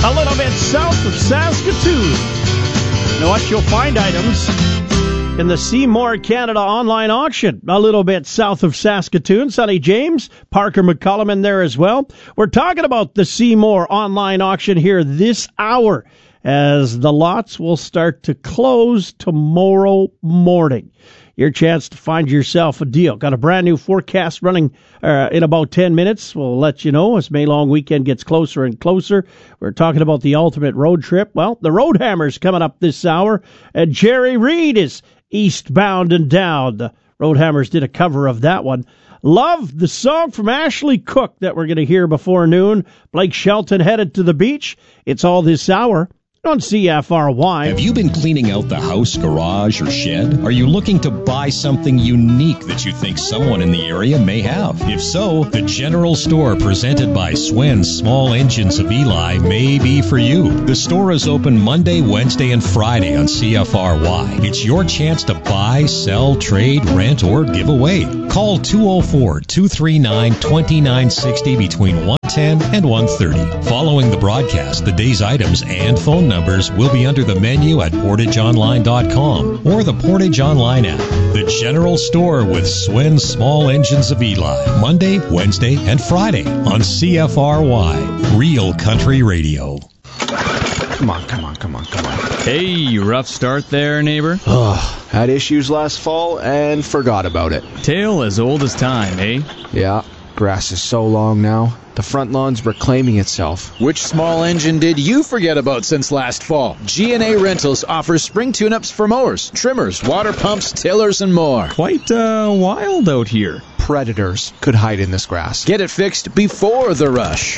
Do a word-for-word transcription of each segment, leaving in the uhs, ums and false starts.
a little bit south of Saskatoon. You know what? You'll find items in the Seymour Canada online auction, a little bit south of Saskatoon. Sonny James, Parker McCullum in there as well. We're talking about the Seymour online auction here this hour, as the lots will start to close tomorrow morning. Your chance to find yourself a deal. Got a brand new forecast running uh, in about ten minutes. We'll let you know as May long weekend gets closer and closer. We're talking about the ultimate road trip. Well, the Roadhammer's coming up this hour, and Jerry Reed is eastbound and down. The Roadhammers did a cover of that one. Love the song from Ashley Cook that we're going to hear before noon. Blake Shelton headed to the beach. It's all this hour on C F R Y. Have you been cleaning out the house, garage, or shed? Are you looking to buy something unique that you think someone in the area may have? If so, the General Store presented by Swen's Small Engines of Eli may be for you. The store is open Monday, Wednesday, and Friday on C F R Y. It's your chance to buy, sell, trade, rent, or give away. Call two oh four, two three nine, two nine six oh between one ten and one thirty. Following the broadcast, the day's items and phone numbers will be under the menu at portage online dot com or the Portage Online app. The General Store with Swen's Small Engines of Eli. Monday, Wednesday, and Friday on C F R Y. Real Country Radio. Come on, come on, come on, come on. Hey, rough start there, neighbor. Oh, had issues last fall and forgot about it. Tale as old as time, eh? Yeah, grass is so long now. The front lawn's reclaiming itself. Which small engine did you forget about since last fall? G and A Rentals offers spring tune-ups for mowers, trimmers, water pumps, tillers, and more. Quite uh, wild out here. Predators could hide in this grass. Get it fixed before the rush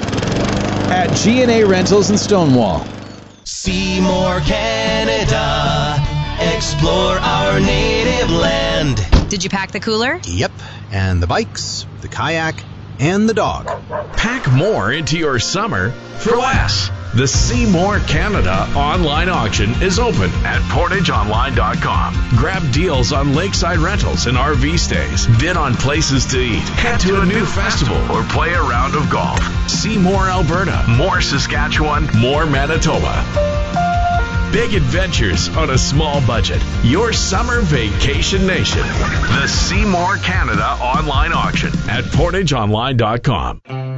at G and A Rentals in Stonewall. Seymour, Canada. Explore our native land. Did you pack the cooler? Yep, and the bikes, the kayak, and the dog. Pack more into your summer for less. The Seymour Canada online auction is open at portage online dot com. Grab deals on lakeside rentals and R V stays. Bid on places to eat. Head to a new festival or play a round of golf. See more Alberta, more Saskatchewan, more Manitoba. Big adventures on a small budget. Your summer vacation nation. The Seymour Canada online auction at portage online dot com.